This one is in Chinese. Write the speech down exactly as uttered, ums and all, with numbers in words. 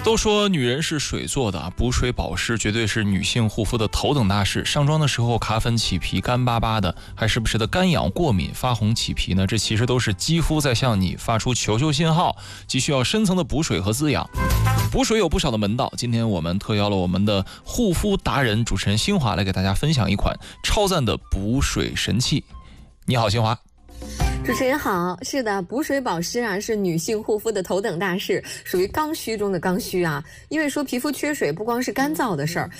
都说女人是水做的，补水保湿绝对是女性护肤的头等大事。上妆的时候卡粉起皮，干巴巴的，还时不时的干痒过敏、发红起皮呢？这其实都是肌肤在向你发出求救信号，急需要深层的补水和滋养。补水有不少的门道，今天我们特邀了我们的护肤达人主持人新华来给大家分享一款超赞的补水神器。你好，新华。 主持人好，是的，补水保湿啊是女性护肤的头等大事，属于刚需中的刚需啊。因为说皮肤缺水不光是干燥的事儿，